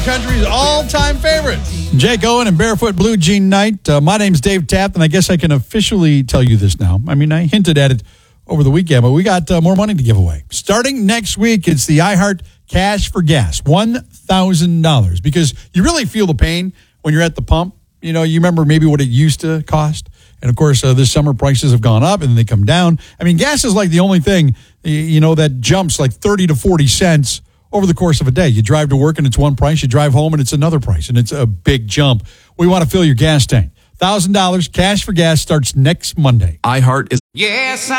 Country's all-time favorites. Jake Owen and Barefoot Blue Jean Night. My name's Dave Tapp, and I guess I can officially tell you this now. I mean, I hinted at it over the weekend, but we got more money to give away. Starting next week, it's the iHeart Cash for Gas, $1,000, because you really feel the pain when you're at the pump. You know, you remember maybe what it used to cost. And, of course, this summer prices have gone up and then they come down. I mean, gas is like the only thing, that jumps like 30 to 40 cents over the course of a day. You drive to work and it's one price. You drive home and it's another price. And it's a big jump. We want to fill your gas tank. $1,000 Cash for Gas starts next Monday. iHeart is... Yes,